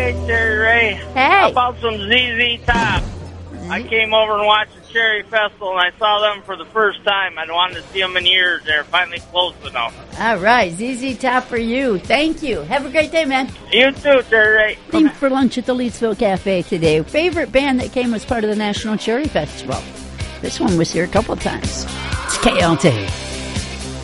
Hey, Cherry Ray. Hey. How about some ZZ Top? I came over and watched the Cherry Festival, and I saw them for the first time. I'd wanted to see them in years. They're finally close enough. All right, ZZ Top for you. Thank you. Have a great day, man. You too, Cherry Ray. Theme for lunch at the Leedsville Cafe today. Favorite band that came as part of the National Cherry Festival. This one was here a couple times. It's KLT.